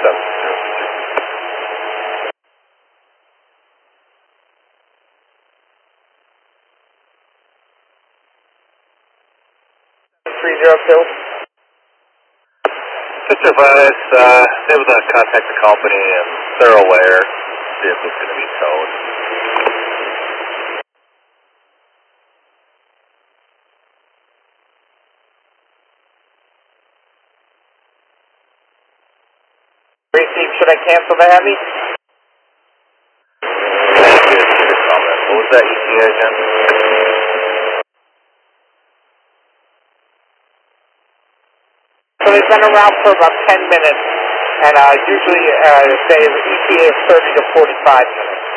Just advise, able to contact the company and they're aware vehicle's going to be towed. Receive, should I cancel the Heavy? Thank you for your comment. What was that ETA again? So they've been around for about 10 minutes, and usually say the ETA is 30 to 45 minutes.